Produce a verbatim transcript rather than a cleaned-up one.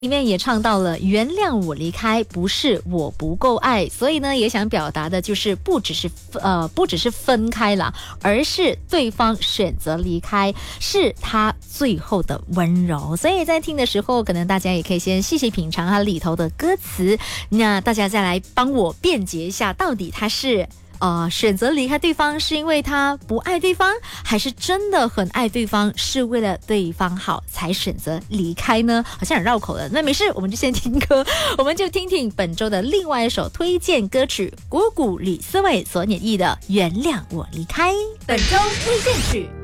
里面也唱到了原谅我离开不是我不够爱，所以呢也想表达的就是不只是呃不只是分开了，而是对方选择离开是他最后的温柔。所以在听的时候可能大家也可以先细细品尝它里头的歌词，那大家再来帮我辩解一下，到底他是呃，选择离开对方是因为他不爱对方，还是真的很爱对方，是为了对方好才选择离开呢？好像很绕口的。那没事，我们就先听歌，我们就听听本周的另外一首推荐歌曲，鼓鼓吕思伟所演绎的《原谅我离开》。本周推荐曲。